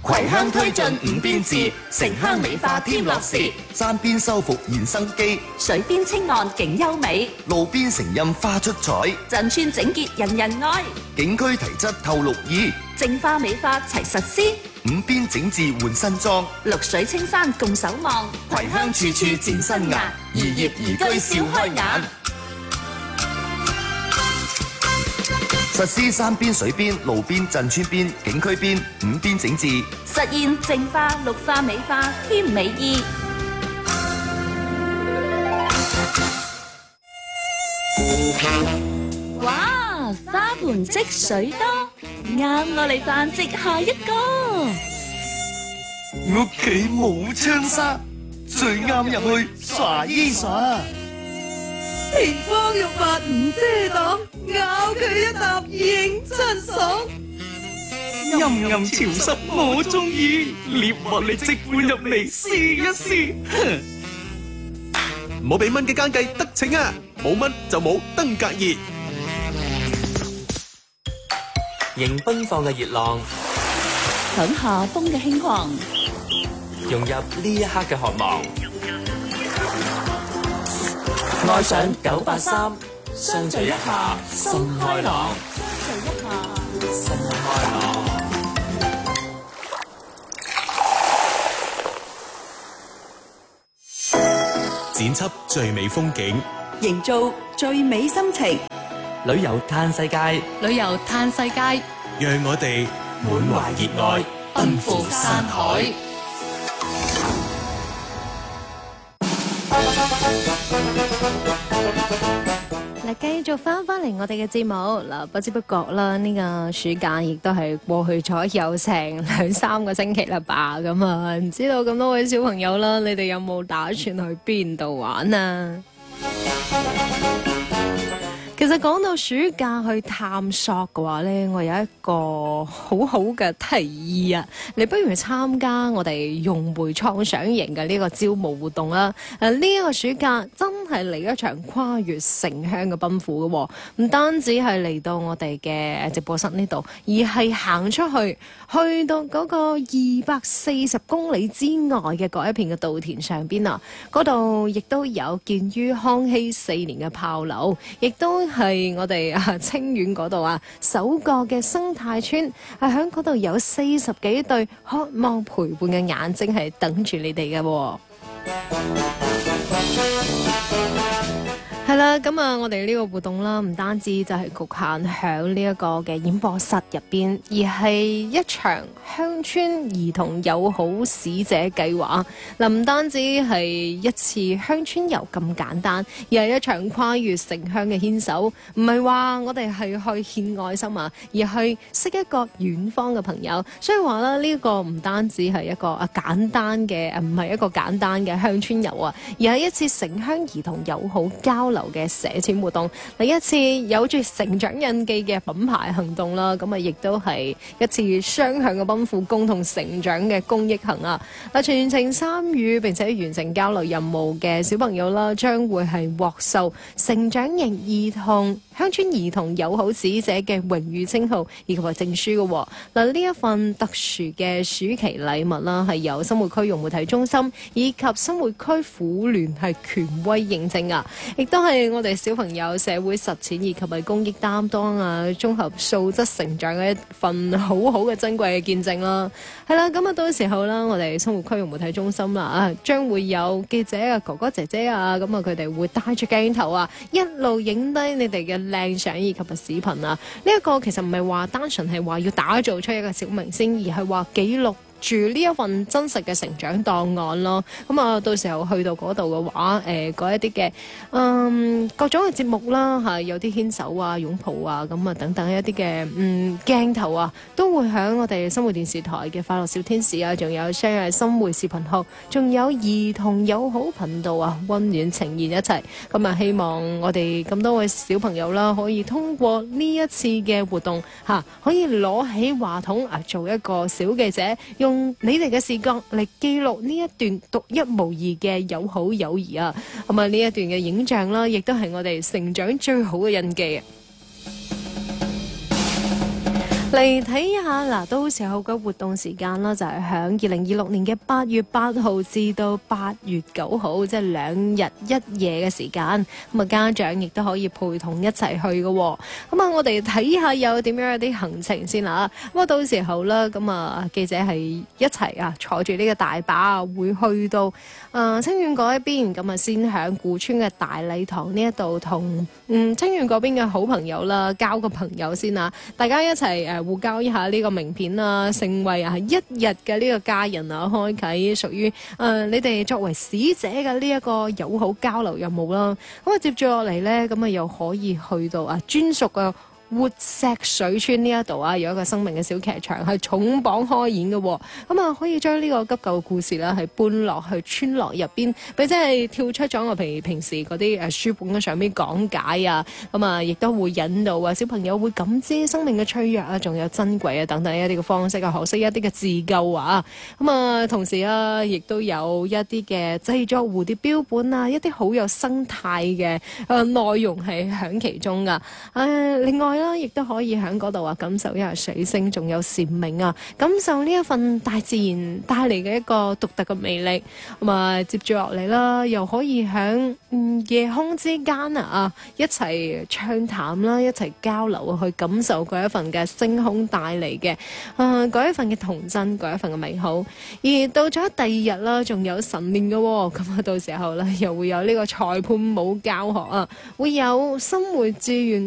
葵香推進五邊治，城鄉美化添樂事， 山邊修復現生機， 水邊清岸景優美， 路邊成蔭花出彩， 鎮村整潔人人愛， 景區提質透綠意， 淨化美化齊實施， 五邊整治換新裝， 綠水青山共守望， 葵香處處展新顏，宜業宜居笑開眼。實施山邊、水邊、路邊、鎮村邊、景區邊五邊整治， 實現淨化、綠化、美化添美意。哇！花盆積水多，啱我嚟繁殖下一個。 屋企冇窗紗，最啱入去耍衣耍。 皮膚肉髮唔遮擋，咬佢一啖認真爽。 陰陰潮濕我中意，獵物你即管入嚟試一試。唔好俾蚊嘅奸計得逞啊！冇蚊就冇登革熱。 迎奔放嘅熱浪， 享夏風嘅輕狂， 融入呢一刻嘅渴望。 愛上 983，相聚一下心開朗。心開朗。 剪輯最美風景， 營造最美心情， 旅遊嘆世界， 旅遊嘆世界， 讓我哋滿懷熱愛， 奔赴山海。 嗱，繼續翻嚟我哋嘅節目嗱，不知不覺啦，呢個暑假亦都係過去咗有成2-3個星期啦吧，咁啊，唔知道咁多位小朋友啦，你哋有冇打算去邊度玩啊？其實講到暑假去探索嘅話呢，我有一個好好嘅提議啊！你不如去參加我哋融媒創想營嘅呢個招募活動啦。呢一個暑假真係嚟一場跨越城鄉嘅奔赴嘅，唔單止係嚟到我哋嘅直播室呢度，而係行出去，去到嗰個240公里之外嘅嗰一片嘅稻田上邊啊！嗰度亦都有建於康熙4年嘅炮樓，亦都係我哋清遠嗰度首個嘅生態村，係喺嗰度有40幾對渴望陪伴嘅眼睛係等住你哋嘅。係啦，咁我哋呢個活動啦，唔單止就係局限喺呢一個嘅演播室入邊，而係一場鄉村兒童友好使者計劃。嗱，唔單止係一次鄉村遊咁簡單，而係一場跨越城鄉嘅牽手。唔係話我哋係去獻愛心而係識一個遠方嘅朋友。所以話啦，呢個唔單止係一個簡單嘅，唔係一個簡單嘅鄉村遊而係一次城鄉兒童友好交流嘅社村活動，另一次有住成長印記嘅品牌行動啦，咁亦都係一次雙向嘅奔赴，共同成長嘅公益行啊！全程參與並且完成交流任務嘅小朋友啦，將會係獲授成長型鄉村兒童友好使者嘅榮譽稱號以及係證書嘅。呢一份特殊嘅暑期禮物啦，係由生活區融媒體中心以及生活區婦聯係權威認證啊，亦都係我哋小朋友社會實踐以及係公益擔當綜合素質成長嘅一份好好嘅珍貴嘅見證啦。係啦，咁到時候啦，我哋生活區融媒體中心啦將會有記者哥哥姐姐咁佢哋會帶住鏡頭一路影低你哋嘅靚相以及係視頻呢一個其實唔係話單純係話要打造出一個小明星，而係話記錄住呢一份真實嘅成長檔案咯。咁到時候去到嗰度嘅話，嗰一啲嘅各種嘅節目啦，有啲牽手擁抱咁等等一啲嘅鏡頭都會喺我哋生活電視台嘅快樂小天使仲有雙藝生活視頻號，仲有兒童友好頻道溫暖呈現一齊。咁希望我哋咁多位小朋友啦，可以通過呢一次嘅活動可以攞起話筒做一個小記者，用你哋嘅視覺嚟記錄呢一段獨一無二嘅友好友誼啊！咁呢一段嘅影像啦，亦都係我哋成長最好嘅印記。 嚟睇下嗱，到時候嘅活動時間啦，就係響2026年嘅8月8號至到8月9號，即係2日1夜嘅時間。咁啊，家長亦都可以陪同一齊去嘅。咁啊，我哋睇下有點樣啲行程先啦。咁啊，到時候啦，咁啊，記者係一齊啊，坐住呢個大巴啊，會去到清遠嗰一邊。咁啊，先響古村嘅大禮堂呢一度同清遠嗰邊嘅好朋友啦，交個朋友先啊，大家一齊互交一下呢個名片啊，成為1日嘅呢個家人啊，開啟屬於你哋作為使者嘅呢一個友好交流任務啦。咁啊，接住落嚟呢，咁啊又可以去到專屬嘅活石水村呢一度啊，有一個生命嘅小劇場係重磅開演嘅。咁啊，可以將呢個急救故事啦，係搬落去村落入邊，或者係跳出咗我平時嗰啲書本嘅上面講解啊。咁啊，亦都會引導小朋友會感知生命嘅脆弱啊，仲有珍貴啊等等一啲嘅方式啊，學識一啲嘅自救啊。咁啊，同時啊，亦都有一啲嘅製作蝴蝶標本啊，一啲好有生態嘅內容係響其中噶。另外亦都可以喺嗰度感受一下水星，仲有蟬鳴啊，感受呢一份大自然帶嚟嘅一個獨特嘅魅力。咁啊，接住落嚟啦，又可以喺夜空之間一齊暢談啦，一齊交流去感受嗰一份嘅星空帶嚟嘅嗰一份嘅童真，嗰一份嘅美好。而到咗第二日啦，仲有晨練嘅，咁啊，到時候咧又會有呢個裁判舞教學啊，會有生活志願